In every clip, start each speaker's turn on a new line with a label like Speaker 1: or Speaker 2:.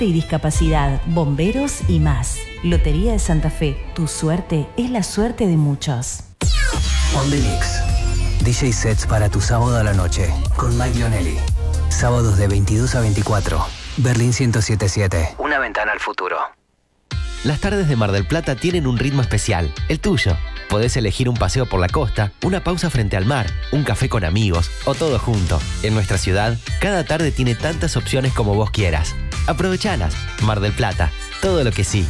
Speaker 1: transporte y discapacidad, bomberos y más. Lotería de Santa Fe, tu suerte es la suerte de muchos.
Speaker 2: On the Mix. DJ sets para tu sábado a la noche con Mike Lionelli. Sábados de 22 a 24. Berlín 107.7. Una ventana al futuro.
Speaker 3: Las tardes de Mar del Plata tienen un ritmo especial, el tuyo. Podés elegir un paseo por la costa, una pausa frente al mar, un café con amigos o todo junto. En nuestra ciudad, cada tarde tiene tantas opciones como vos quieras. Aprovechalas. Mar del Plata, todo lo que sí.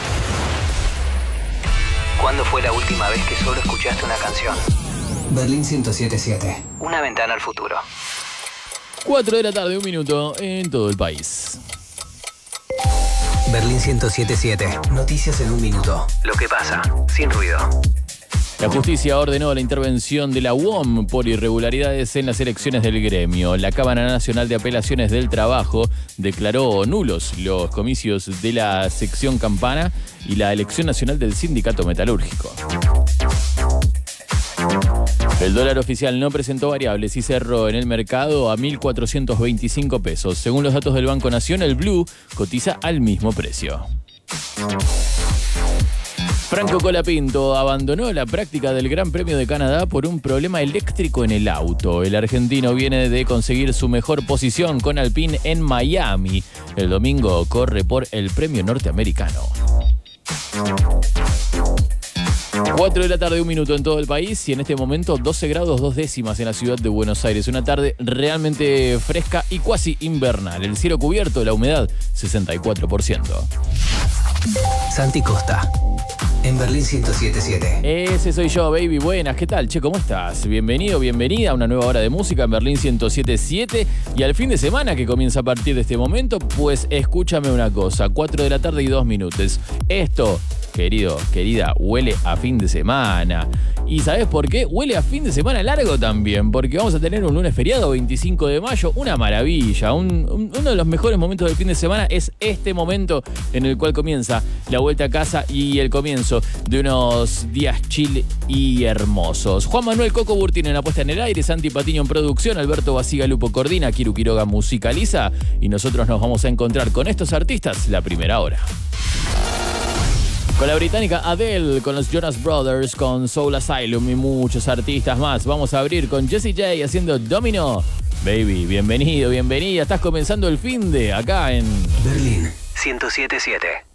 Speaker 2: ¿Cuándo fue la última vez que solo escuchaste una canción? Berlín 107.7. Una ventana al futuro.
Speaker 4: 4 de la tarde, 1 minuto en todo el país.
Speaker 2: Berlín 107.7. Noticias en 1 minuto. Lo que pasa, sin ruido.
Speaker 4: La justicia ordenó la intervención de la UOM por irregularidades en las elecciones del gremio. La Cámara Nacional de Apelaciones del Trabajo declaró nulos los comicios de la sección Campana y la elección nacional del Sindicato Metalúrgico. El dólar oficial no presentó variables y cerró en el mercado a 1.425 pesos. Según los datos del Banco Nación, el Blue cotiza al mismo precio. Franco Colapinto abandonó la práctica del Gran Premio de Canadá por un problema eléctrico en el auto. El argentino viene de conseguir su mejor posición con Alpine en Miami. El domingo corre por el Premio Norteamericano. 4 de la tarde, 1 minuto en todo el país y en este momento 12 grados 2 décimas en la ciudad de Buenos Aires. Una tarde realmente fresca y cuasi invernal. El cielo cubierto, la humedad 64%.
Speaker 2: Santi Costa, en Berlín 107.7.
Speaker 4: Ese soy yo, baby. Buenas, ¿qué tal? Che, ¿cómo estás? Bienvenido, bienvenida a una nueva hora de música en Berlín 107.7 y al fin de semana que comienza a partir de este momento, pues escúchame una cosa, 4 de la tarde y 2 minutos. Esto, querido, querida, huele a fin de semana. ¿Y sabes por qué? Huele a fin de semana largo también, porque vamos a tener un lunes feriado, 25 de mayo, una maravilla. Uno de los mejores momentos del fin de semana es este momento en el cual comienza la vuelta a casa y el comienzo de unos días chill y hermosos. Juan Manuel Coco Burtín en la puesta en el aire, Santi Patiño en producción, Alberto Basigalupo coordina, Kiru Quiroga musicaliza y nosotros nos vamos a encontrar con estos artistas la primera hora. Con la británica Adele, con los Jonas Brothers, con Soul Asylum y muchos artistas más. Vamos a abrir con Jessie J haciendo Domino. Baby, bienvenido, bienvenida. Estás comenzando el fin de acá en
Speaker 2: Berlín 107.7.